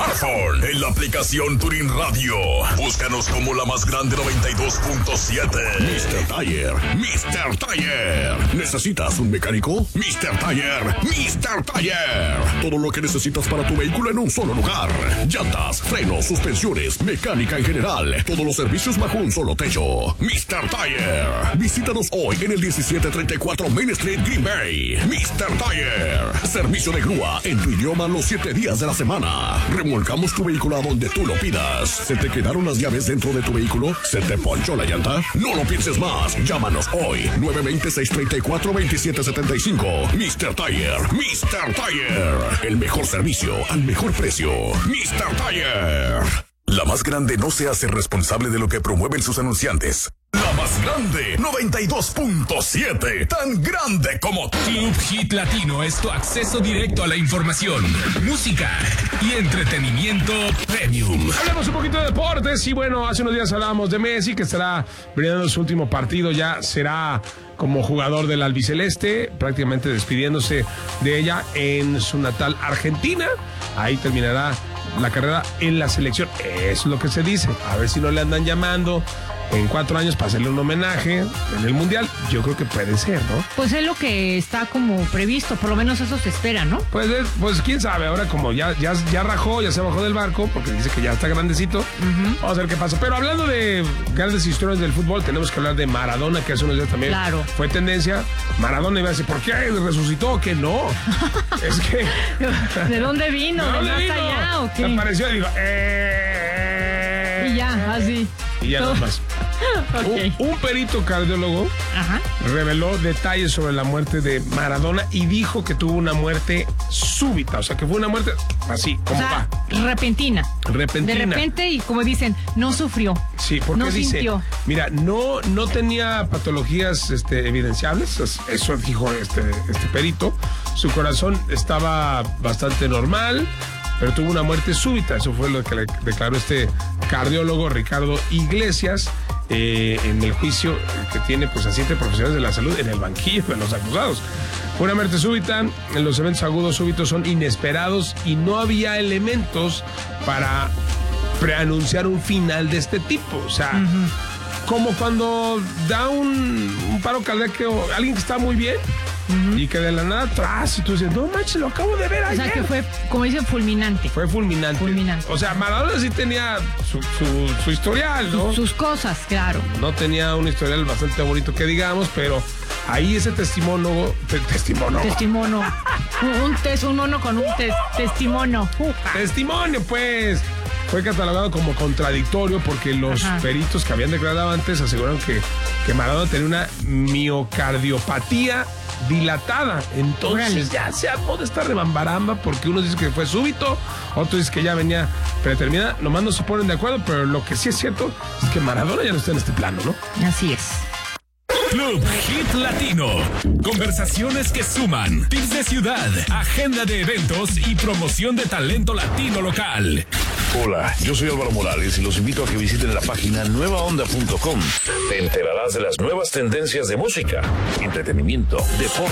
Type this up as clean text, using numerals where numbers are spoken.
smartphone, en la aplicación Tuning Radio. Búscanos como la más grande 92.7. Mr. Tire. Mr. Tire. ¿Necesitas un mecánico? Mr. Tire. Mr. Tire. Todo lo que necesitas para tu vehículo en un solo lugar. Llantas, frenos, suspensiones, mecánica en general. Todos los servicios bajo un solo techo. Mr. Tire. Visítanos hoy en el 1734 Main Street, Green Bay. Mr. Tire. Servicio de grúa en tu idioma los 7 días de la semana. Remolcamos tu vehículo a donde tú lo pidas. ¿Se te quedaron las llaves dentro de tu vehículo? ¿Se te ponchó la llanta? No lo pienses más. Llámanos hoy. 920-634-2775. Mr. Tire. Mr. Tire. El mejor servicio al mejor precio. Mr. Tire. La más grande no se hace responsable de lo que promueven sus anunciantes. La más grande, 92.7, tan grande como Club Hit Latino es tu acceso directo a la información, música y entretenimiento premium. Hablamos un poquito de deportes y bueno, hace unos días hablábamos de Messi, que estará brindando su último partido, ya será como jugador del albiceleste, prácticamente despidiéndose de ella en su natal Argentina. Ahí terminará la carrera en la selección, es lo que se dice. A ver si no le andan llamando en 4 años para hacerle un homenaje en el Mundial. Yo creo que puede ser, ¿no? Pues es lo que está como previsto, por lo menos eso se espera, ¿no? Pues quién sabe, ahora como ya rajó, ya se bajó del barco, porque dice que ya está grandecito. Vamos a ver qué pasa. Pero hablando de grandes historias del fútbol, tenemos que hablar de Maradona, que hace unos días también fue tendencia. Maradona iba a decir, ¿por qué resucitó? Que no. Es que... ¿De dónde vino? ¿De más allá o qué? Apareció y dijo, y ya, así. Y ya nada más. Okay. Un perito cardiólogo reveló detalles sobre la muerte de Maradona y dijo que tuvo una muerte súbita, o sea que fue una muerte así, como va. Repentina. De repente y como dicen, no sufrió. Sí, porque no dice, sintió. Mira, no tenía patologías evidenciables, eso dijo este perito. Su corazón estaba bastante normal, pero tuvo una muerte súbita. Eso fue lo que le declaró este cardiólogo Ricardo Iglesias en el juicio que tiene pues a 7 profesionales de la salud en el banquillo de los acusados. Fue una muerte súbita. Los eventos agudos súbitos son inesperados y no había elementos para preanunciar un final de este tipo. O sea, como cuando da un paro cardíaco a alguien que está muy bien y que de la nada atrás y tú dices, no manches, lo acabo de ver ayer. O sea que fue, como dicen, fulminante. Fue fulminante. O sea, Maradona sí tenía su historial, ¿no? Sus cosas, claro. No tenía un historial bastante bonito que digamos, pero ahí ese testimonio. Un mono con un testimonio. Testimonio, pues. Fue catalogado como contradictorio porque los peritos que habían declarado antes aseguraron que Maradona tenía una miocardiopatía dilatada. Entonces ya se armó de esta rebambaramba porque uno dice que fue súbito, otro dice que ya venía predeterminada. Nomás no se ponen de acuerdo, pero lo que sí es cierto es que Maradona ya no está en este plano, ¿no? Así es. Club Hit Latino. Conversaciones que suman. Tips de ciudad, agenda de eventos y promoción de talento latino local. Hola, yo soy Álvaro Morales y los invito a que visiten la página nuevaonda.com. Te enterarás de las nuevas tendencias de música, entretenimiento, deporte